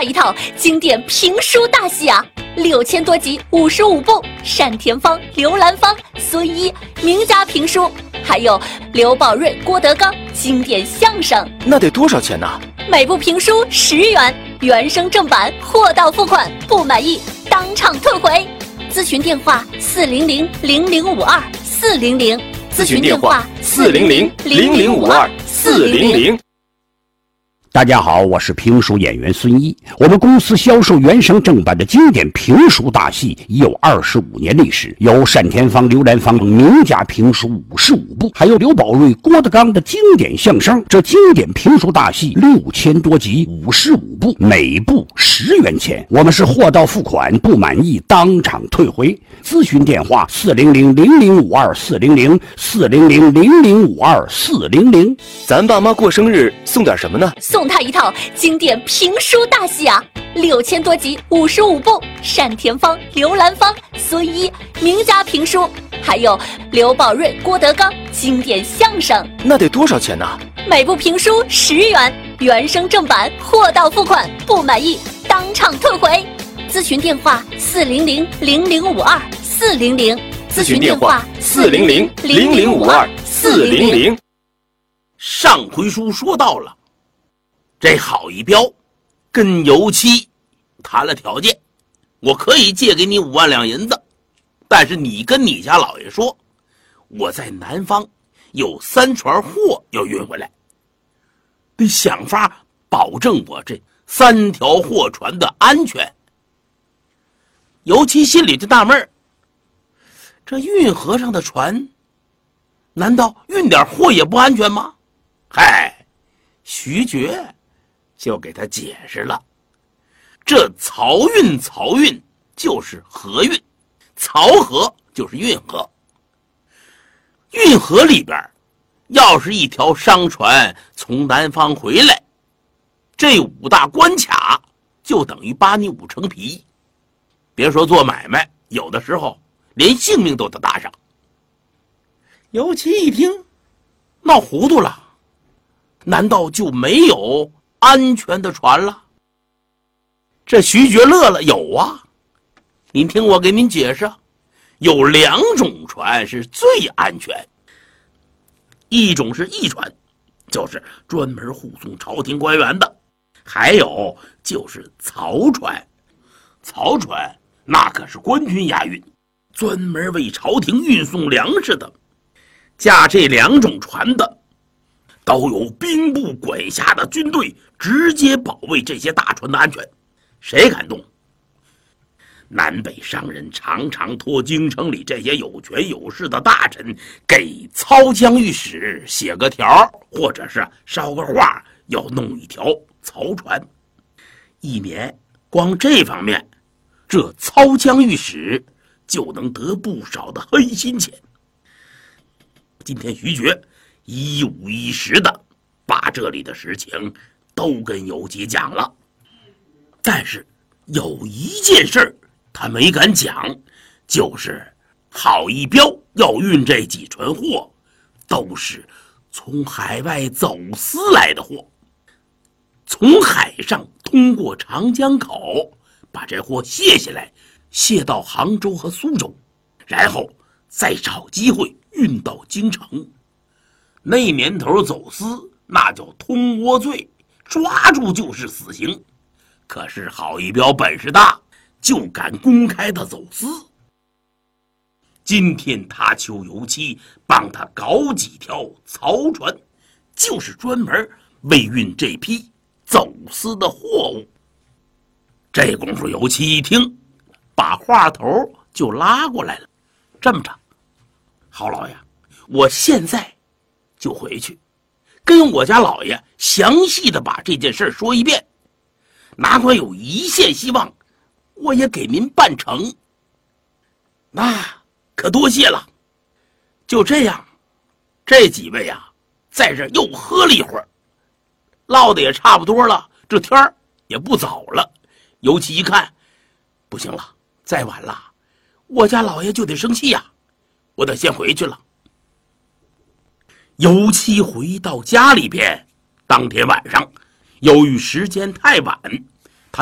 他一套经典评书大戏啊，6000多集，55部，单田芳、刘兰芳、孙一名家评书，还有刘宝瑞、郭德纲经典相声。 那得多少钱呢？ 每部评书10元，原声正版，货到付款，不满意当场退回。咨询电话400-0052 400，咨询电话 400-0052 400。 大家好，我是评书演员孙一。我们公司销售原声正版的经典评书大戏已有25年历史，有单田芳、刘兰芳名家评书55部，还有刘宝瑞、郭德纲的经典相声。这经典评书大戏6000多集，55部，每部10元钱。我们是货到付款，不满意当场退回。咨询电话400-0052 400 400-0052 400。 咱爸妈过生日送点什么呢？ 送他一套经典评书大戏啊，6000多集，55部，单田芳、刘兰芳、孙一名家评书，还有刘宝瑞、郭德纲经典相声。 那得多少钱呢？ 每部评书10元，原声正版，货到付款，不满意当场退回。咨询电话400-0052 400，咨询电话 400-0052 400。 上回书说到了，这郝一彪跟油漆谈了条件，我可以借给你5万两银子，但是你跟你家老爷说，我在南方有3船货要运回来，得想法保证我这3条货船的安全。油漆心里就纳闷，这运河上的船难道运点货也不安全吗？嗨，徐觉就给他解释了，这漕运就是河运，漕河就是运河。运河里边要是一条商船从南方回来，这5大关卡就等于扒你5层皮，别说做买卖，有的时候连性命都得搭上。尤其一听闹糊涂了，难道就没有安全的船了？这徐觉乐了，有啊，您听我给您解释，有2种船是最安全，一种是驿船，就是专门护送朝廷官员的，还有就是漕船。漕船那可是官军押运，专门为朝廷运送粮食的。驾这2种船的都有兵部管辖的军队直接保卫这些大船的安全，谁敢动？南北商人常常托京城里这些有权有势的大臣给漕江御史写个条，或者是捎个话，要弄一条漕船。一年光这方面，这漕江御史就能得不少的黑心钱。今天徐觉一五一十的把这里的实情都跟游击讲了，但是有一件事他没敢讲，就是郝一彪要运这几船货都是从海外走私来的货，从海上通过长江口把这货卸下来，卸到杭州和苏州，然后再找机会运到京城。那年头走私那叫通倭罪，抓住就是死刑。可是郝一彪本事大，就敢公开的走私。今天他求油漆帮他搞几条漕船，就是专门为运这批走私的货物。这功夫油漆一听，把话头就拉过来了。这么着，郝老爷，我现在就回去跟我家老爷详细的把这件事说一遍，哪管有一线希望，我也给您办成。那可多谢了。就这样，这几位啊，在这又喝了一会儿，唠的也差不多了，这天儿也不早了。尤其一看，不行了，再晚了，我家老爷就得生气呀，我得先回去了。尤其回到家里边，当天晚上，由于时间太晚，